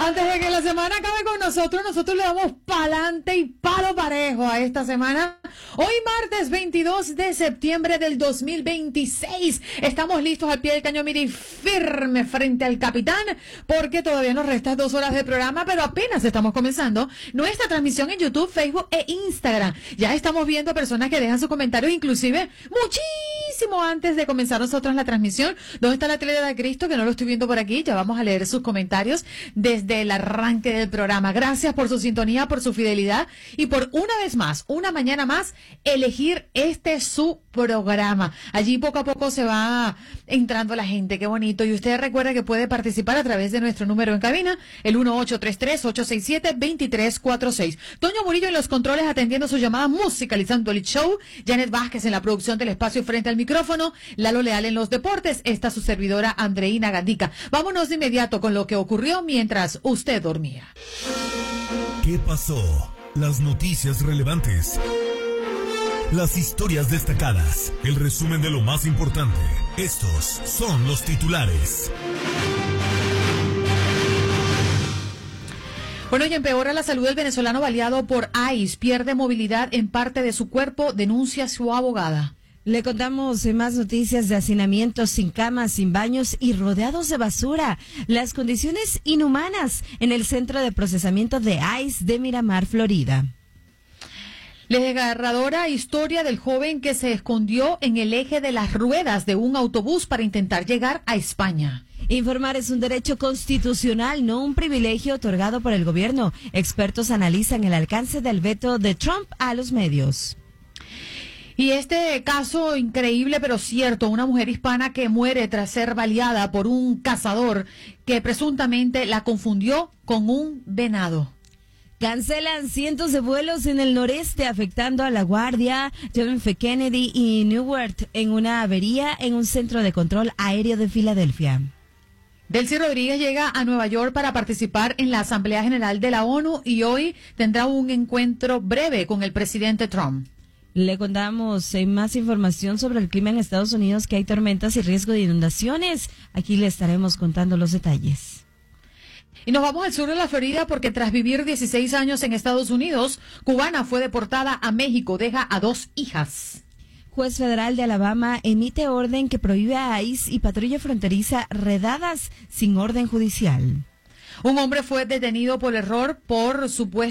Antes de que la semana acabe con nosotros le damos pa'lante y palo parejo a esta semana. Hoy martes 22 de septiembre del 2026. Estamos listos al pie del cañón, mire, firme frente al capitán, porque todavía nos restan 2 horas de programa, pero apenas estamos comenzando nuestra transmisión en YouTube, Facebook e Instagram. Ya estamos viendo personas que dejan sus comentarios, inclusive muchísimo antes de comenzar nosotros la transmisión. ¿Dónde está la tele de Cristo? Que no lo estoy viendo por aquí. Ya vamos a leer sus comentarios desde el arranque del programa. Gracias por su sintonía, por su fidelidad y por una vez más, una mañana más, elegir su programa. Allí poco a poco se va entrando la gente. Qué bonito. Y usted recuerda que puede participar a través de nuestro número en cabina, el 1833-867-2346. Toño Murillo en los controles atendiendo sus llamadas, musicalizando el show. Janet Vázquez en la producción del espacio frente al micrófono. Lalo Leal en los deportes. Esta su servidora Andreina Gandica. Vámonos de inmediato con lo que ocurrió mientras usted dormía. ¿Qué pasó? Las noticias relevantes. Las historias destacadas. El resumen de lo más importante. Estos son los titulares. Bueno, y empeora la salud del venezolano baleado por ICE. Pierde movilidad en parte de su cuerpo, denuncia su abogada. Le contamos más noticias de hacinamientos sin camas, sin baños y rodeados de basura. Las condiciones inhumanas en el centro de procesamiento de ICE de Miramar, Florida. La desgarradora historia del joven que se escondió en el eje de las ruedas de un autobús para intentar llegar a España. Informar es un derecho constitucional, no un privilegio otorgado por el gobierno. Expertos analizan el alcance del veto de Trump a los medios. Y este caso increíble pero cierto, una mujer hispana que muere tras ser baleada por un cazador que presuntamente la confundió con un venado. Cancelan cientos de vuelos en el noreste, afectando a La Guardia, John F. Kennedy y Newark en una avería en un centro de control aéreo de Filadelfia. Delcy Rodríguez llega a Nueva York para participar en la Asamblea General de la ONU y hoy tendrá un encuentro breve con el presidente Trump. Le contamos más información sobre el clima en Estados Unidos, que hay tormentas y riesgo de inundaciones. Aquí le estaremos contando los detalles. Y nos vamos al sur de la Florida porque tras vivir 16 años en Estados Unidos, cubana fue deportada a México, deja a 2 hijas. Juez federal de Alabama emite orden que prohíbe a ICE y patrulla fronteriza redadas sin orden judicial. Un hombre fue detenido por error por supuesto